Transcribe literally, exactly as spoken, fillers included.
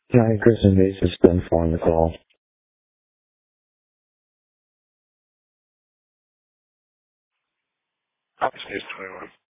Tigers and Aces then form the call. Space twenty-one.